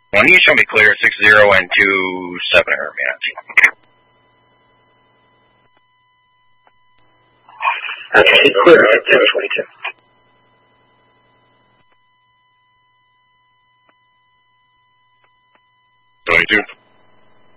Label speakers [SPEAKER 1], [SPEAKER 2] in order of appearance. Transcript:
[SPEAKER 1] When you show me clear 60 and 27 are matching.
[SPEAKER 2] Okay, it's clear at 10:22.
[SPEAKER 3] Twenty-two.